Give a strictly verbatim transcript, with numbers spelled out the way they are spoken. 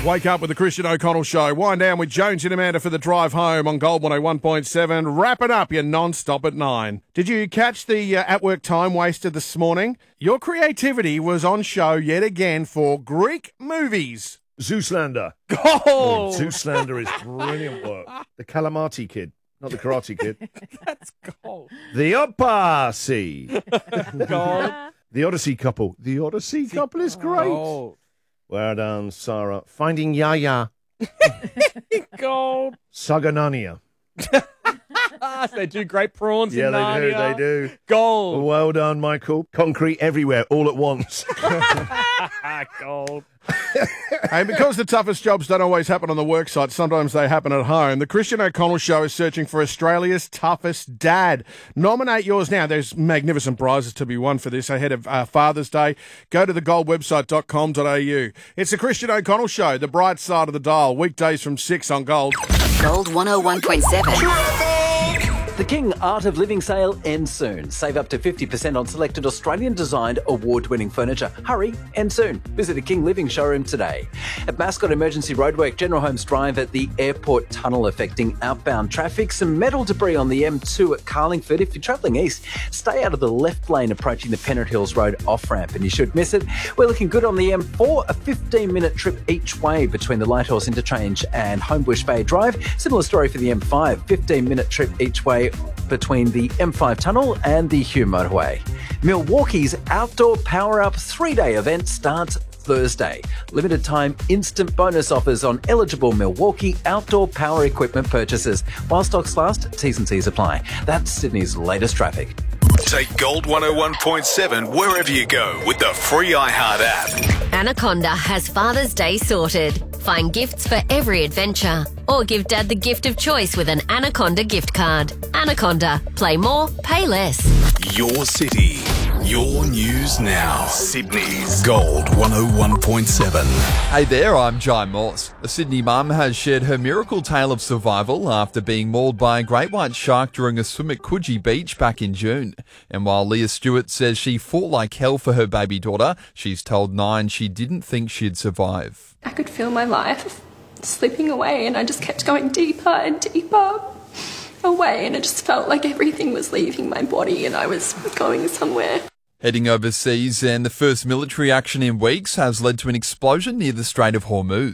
Wake up with the Christian O'Connell Show. Wind down with Jones and Amanda for the drive home on Gold one oh one point seven. Wrapping up your non-stop at nine. Did you catch the uh, at-work time waster this morning? Your creativity was on show yet again for Greek movies. Zeuslander. Oh! Zeuslander is brilliant work. The Kalamati Kid, not the Karate Kid. That's gold. The Odyssey. Gold. The Odyssey couple. The Odyssey couple is great. Gold. Well done, Sarah. Finding Yaya. Gold. Saganania. They do great prawns Yeah, in they Narnia. do, they do. Gold. Well done, Michael. Concrete everywhere, all at once. Gold. Hey, because the toughest jobs don't always happen on the work site, sometimes they happen at home, the Christian O'Connell Show is searching for Australia's toughest dad. Nominate yours now. There's magnificent prizes to be won for this ahead of uh, Father's Day. Go to the gold website dot com dot a u. It's the Christian O'Connell Show, the bright side of the dial, weekdays from six on Gold. Gold one oh one point seven. The King Art of Living sale ends soon. Save up to fifty percent on selected Australian-designed award-winning furniture. Hurry, end soon. Visit a King Living showroom today. At Mascot Emergency Roadwork, General Holmes Drive at the airport tunnel affecting outbound traffic. Some metal debris on the M two at Carlingford. If you're travelling east, stay out of the left lane approaching the Pennant Hills Road off-ramp and you should miss it. We're looking good on the M four, a fifteen-minute trip each way between the Lighthorse Interchange and Homebush Bay Drive. Similar story for the M five, fifteen-minute trip each way between the M five tunnel and the Hume motorway. Milwaukee's Outdoor Power Up three-day event starts Thursday. Limited time instant bonus offers on eligible Milwaukee outdoor power equipment purchases. While stocks last, T's and C's apply. That's Sydney's latest traffic. Take Gold one oh one point seven wherever you go with the free iHeart app. Anaconda has Father's Day sorted. Find gifts for every adventure. Or give Dad the gift of choice with an Anaconda gift card. Anaconda. Play more, pay less. Your city, your news now. Sydney's Gold one oh one point seven. Hey there, I'm Jai Morse. A Sydney mum has shared her miracle tale of survival after being mauled by a great white shark during a swim at Coogee Beach back in June. And while Leah Stewart says she fought like hell for her baby daughter, she's told Nine she didn't think she'd survive. I could feel my life slipping away and I just kept going deeper and deeper away and it just felt like everything was leaving my body and I was going somewhere. Heading overseas, and the first military action in weeks has led to an explosion near the Strait of Hormuz.